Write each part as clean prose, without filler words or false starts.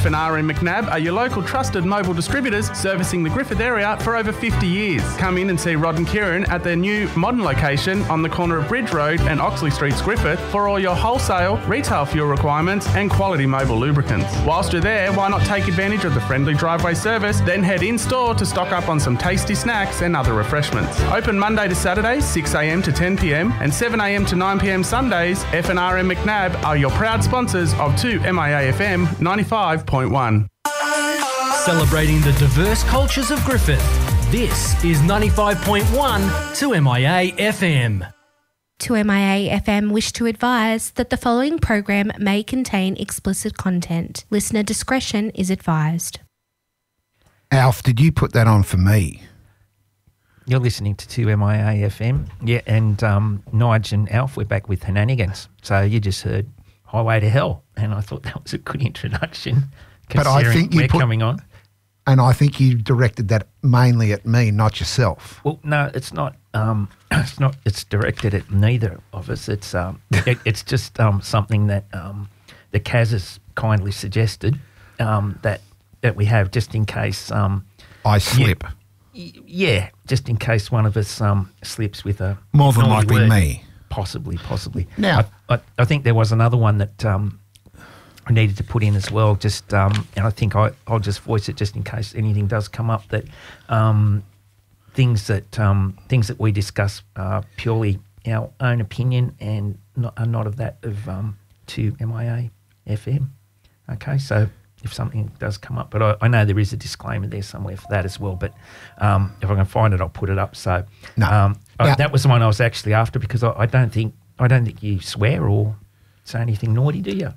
F&R and McNab are your local trusted mobile distributors servicing the Griffith area for over 50 years. Come in and see Rod and Kieran at their new modern location on the corner of Bridge Road and Oxley Streets, Griffith, for all your wholesale, retail fuel requirements and quality mobile lubricants. Whilst you're there, why not take advantage of the friendly driveway service, then head in-store to stock up on some tasty snacks and other refreshments. Open Monday to Saturday, 6am to 10pm and 7am to 9pm Sundays. F&R and McNab are your proud sponsors of 2MIA-FM 95.1. Celebrating the diverse cultures of Griffith. This is 95.1 2MIA-FM. 2MIA-FM wish to advise that the following program may contain explicit content. Listener discretion is advised. Alf, did you put that on for me? You're listening to 2MIA-FM. Yeah, and Nige and Alf, we're back with Henanigans. So you just heard Highway to Hell, and I thought that was a good introduction. But I think we're coming on. And I think you directed that mainly at me, not yourself. Well, no, it's not. It's not. It's directed at neither of us. It's it's just something that the Kaz has kindly suggested that we have just in case I slip. Yeah, just in case one of us slips with a more than likely word. Me. Possibly. Now, I think there was another one that I needed to put in as well. Just and I think I'll just voice it just in case anything does come up. That things that we discuss are purely our own opinion and are not of that of 2MIA-FM. Okay, so if something does come up, but I know there is a disclaimer there somewhere for that as well. But if I can find it, I'll put it up. So that was the one I was actually after because I don't think you swear or say anything naughty, do you?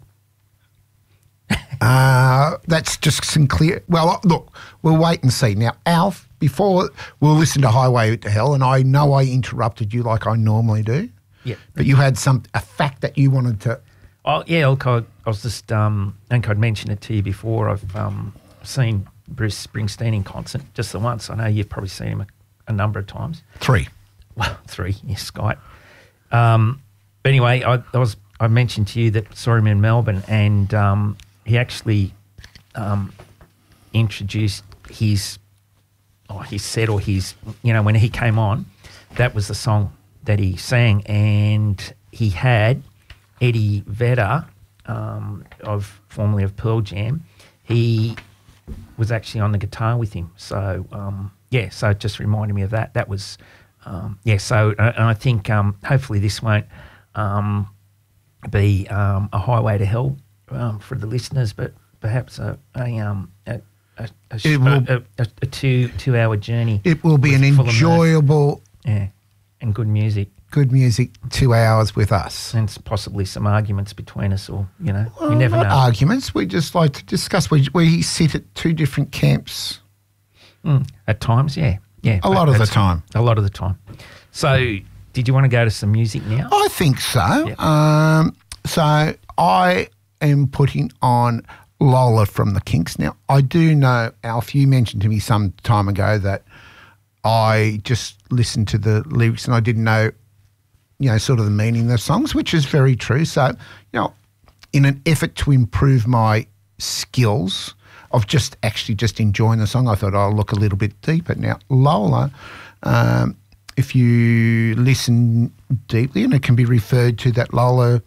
That's just Sinclair. Well, look, we'll wait and see. Now, Alf, before we'll listen to Highway to Hell, and I know I interrupted you like I normally do. Yeah. But you had a fact that you wanted to. Oh yeah, look, I was just I think I'd mentioned it to you before. I've seen Bruce Springsteen in concert just the once. I know you've probably seen him a number of times. 3. Well, 3, yes, Skype. But anyway, I mentioned to you that I saw him in Melbourne, and he actually introduced his set or his, when he came on, that was the song that he sang, and he had Eddie Vedder, formerly of Pearl Jam. He was actually on the guitar with him. So, so it just reminded me of that. That was, so and I think hopefully this won't be a highway to hell for the listeners, but perhaps a 2-hour journey. It will be an enjoyable... and good music. Good music, 2 hours with us. And possibly some arguments between us or, you never know. Arguments. We just like to discuss. We sit at 2 different camps. At times, yeah. A lot of the time. A lot of the time. So, did you want to go to some music now? I think so. Yep. So, I am putting on Lola from the Kinks. Now, I do know, Alf, you mentioned to me some time ago that I just listened to the lyrics and I didn't know, sort of the meaning of the songs, which is very true. So, in an effort to improve my skills of just enjoying the song, I thought I'll look a little bit deeper. Now, Lola, if you listen deeply, and it can be referred to that Lola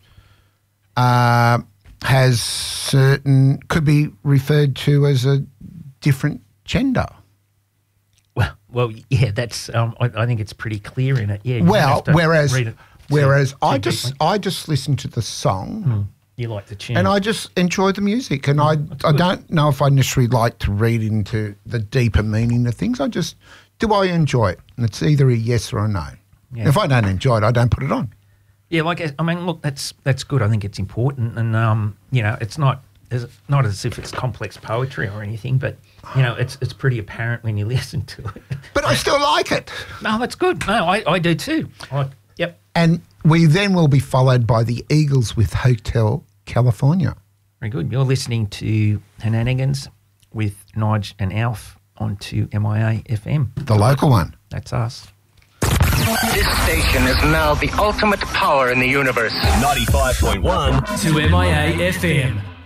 could be referred to as a different gender. Well, yeah, that's. I think it's pretty clear in it. Yeah. Whereas I just listened to the song. You like the tune, and I just enjoy the music. And I don't know if I necessarily like to read into the deeper meaning of things. Do I enjoy it? And it's either a yes or a no. Yeah. If I don't enjoy it, I don't put it on. Yeah, look, that's good. I think it's important, and it's not as if it's complex poetry or anything, but it's pretty apparent when you listen to it. But I still like it. No, that's good. No, I do too. Yep. And we then will be followed by the Eagles with Hotel California. Very good. You're listening to Henanigans with Nige and Alf on 2MIA-FM. The local one. That's us. This station is now the ultimate power in the universe. 95.1 2MIA-FM.